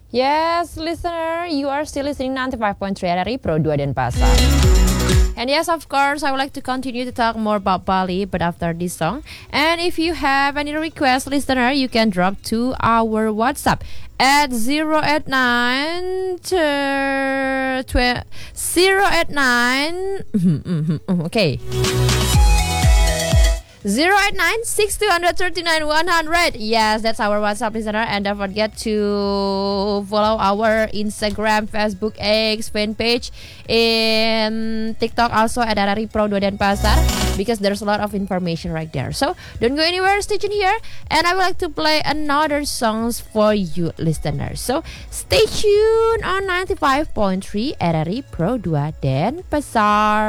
Yes, listener, you are still listening 95.3 RRI Pro 2 Denpasar. And yes, of course, I would like to continue to talk more about Bali, but after this song. And if you have any request, listener, you can drop to our WhatsApp at 089 okay. 089-6239-100. Yes, that's our WhatsApp listener. And don't forget to follow our Instagram, Facebook, X, fan page, in TikTok also at RRI Pro 2 Denpasar, because there's a lot of information right there. So don't go anywhere, stay tuned here. And I would like to play another songs for you listeners. So stay tuned on 95.3 RRI Pro 2 Denpasar.